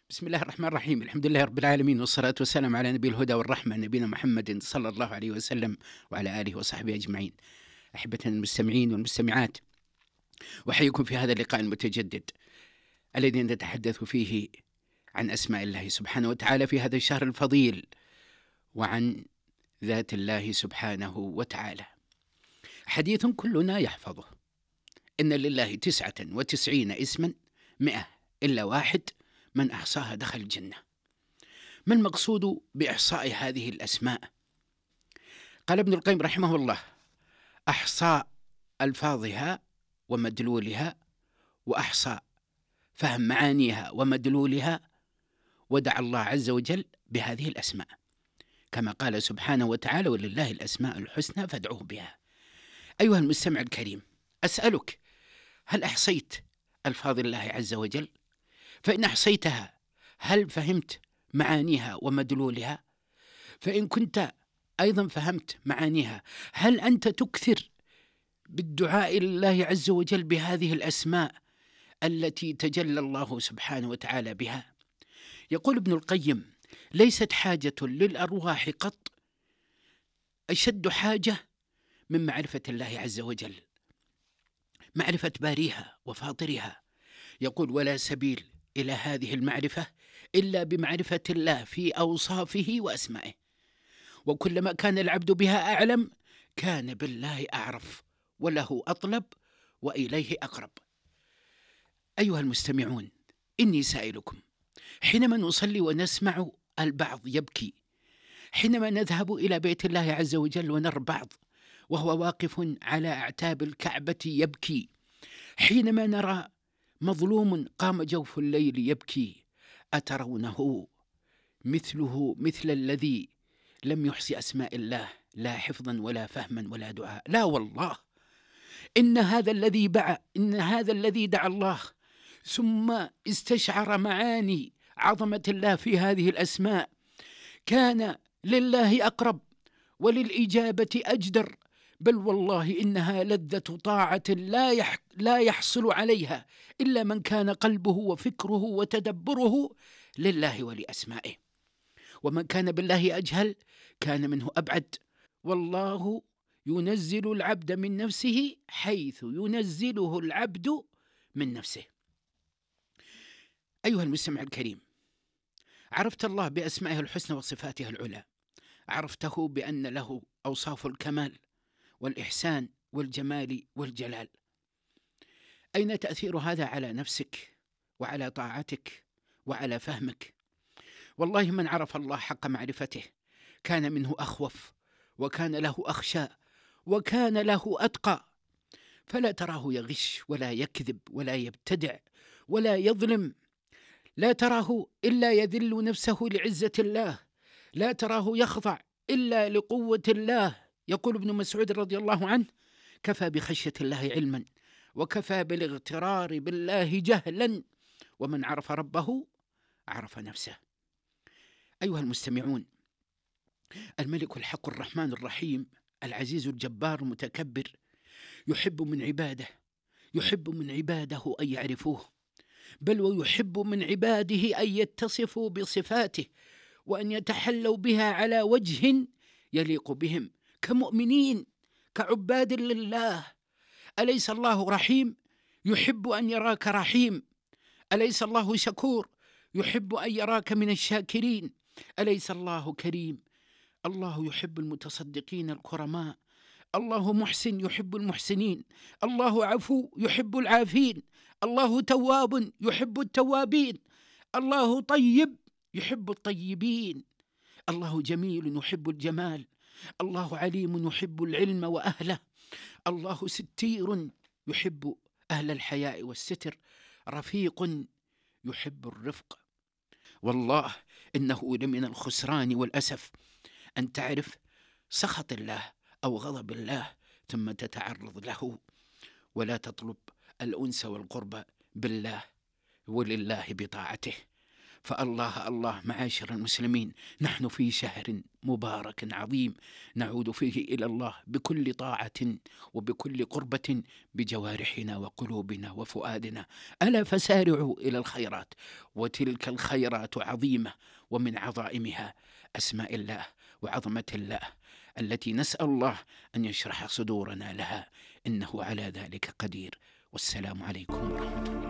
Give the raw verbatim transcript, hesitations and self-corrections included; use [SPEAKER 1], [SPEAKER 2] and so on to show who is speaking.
[SPEAKER 1] بسم الله الرحمن الرحيم. الحمد لله رب العالمين، والصلاة والسلام على نبي الهدى والرحمة نبينا محمد صلى الله عليه وسلم وعلى آله وصحبه أجمعين. أحبتنا المستمعين والمستمعات، وحيكم في هذا اللقاء المتجدد الذي نتحدث فيه عن أسماء الله سبحانه وتعالى في هذا الشهر الفضيل، وعن ذات الله سبحانه وتعالى. حديث كلنا يحفظه: إن لله تسعة وتسعين اسما مئة إلا واحد من أحصاها دخل الجنة. ما المقصود بإحصاء هذه الأسماء؟ قال ابن القيم رحمه الله: أحصاء ألفاظها ومدلولها، وأحصاء فهم معانيها ومدلولها، ودعا الله عز وجل بهذه الأسماء كما قال سبحانه وتعالى: ولله الأسماء الحسنى فادعوه بها. أيها المستمع الكريم، أسألك: هل أحصيت ألفاظ الله عز وجل؟ فإن أحصيتها، هل فهمت معانيها ومدلولها؟ فإن كنت أيضا فهمت معانيها، هل أنت تكثر بالدعاء لله عز وجل بهذه الأسماء التي تجلى الله سبحانه وتعالى بها؟ يقول ابن القيم: ليست حاجة للأرواح قط أشد حاجة من معرفة الله عز وجل، معرفة باريها وفاطرها. يقول: ولا سبيل إلى هذه المعرفة إلا بمعرفة الله في أوصافه وأسمائه، وكلما كان العبد بها أعلم كان بالله أعرف، وله أطلب، وإليه أقرب. أيها المستمعون، إني سائلكم: حينما نصلي ونسمع البعض يبكي، حينما نذهب إلى بيت الله عز وجل ونرى بعض وهو واقف على أعتاب الكعبة يبكي، حينما نرى مظلوم قام جوف الليل يبكي، أترونه مثله مثل الذي لم يحصي أسماء الله لا حفظا ولا فهما ولا دعاء؟ لا والله، إن هذا الذي بع إن هذا الذي دعا الله ثم استشعر معاني عظمة الله في هذه الأسماء كان لله أقرب وللإجابة أجدر، بل والله إنها لذة طاعة لا يح لا يحصل عليها إلا من كان قلبه وفكره وتدبره لله ولأسمائه، ومن كان بالله أجهل كان منه أبعد. والله ينزل العبد من نفسه حيث ينزله العبد من نفسه. أيها المستمع الكريم، عرفت الله بأسمائه الحسنى وصفاته العلى، عرفته بأن له أوصاف الكمال والإحسان والجمال والجلال. أين تأثير هذا على نفسك وعلى طاعتك وعلى فهمك؟ والله من عرف الله حق معرفته كان منه أخوف، وكان له أخشى، وكان له أتقى، فلا تراه يغش ولا يكذب ولا يبتدع ولا يظلم، لا تراه إلا يذل نفسه لعزة الله، لا تراه يخضع إلا لقوة الله. يقول ابن مسعود رضي الله عنه: كفى بخشية الله علما، وكفى بالاغترار بالله جهلا، ومن عرف ربه عرف نفسه. أيها المستمعون، الملك الحق الرحمن الرحيم العزيز الجبار المتكبر يحب من عباده يحب من عباده أن يعرفوه، بل ويحب من عباده أن يتصفوا بصفاته وأن يتحلوا بها على وجه يليق بهم، كمؤمنين كعباد لله. أليس الله رحيم؟ يحب أن يراك رحيم. أليس الله شكور؟ يحب أن يراك من الشاكرين. أليس الله كريم؟ الله يحب المتصدقين الكرماء. الله محسن يحب المحسنين. الله عفو يحب العافين. الله تواب يحب التوابين. الله طيب يحب الطيبين. الله جميل يحب الجمال. الله عليم يحب العلم وأهله. الله ستير يحب أهل الحياء والستر. رفيق يحب الرفق. والله إنه لمن الخسران والأسف أن تعرف سخط الله أو غضب الله ثم تتعرض له، ولا تطلب الأنس والقرب بالله ولله بطاعته. فالله الله معاشر المسلمين، نحن في شهر مبارك عظيم نعود فيه إلى الله بكل طاعة وبكل قربة بجوارحنا وقلوبنا وفؤادنا. ألا فسارعوا إلى الخيرات، وتلك الخيرات عظيمة، ومن عظائمها أسماء الله وعظمة الله التي نسأل الله أن يشرح صدورنا لها، إنه على ذلك قدير. والسلام عليكم ورحمة الله.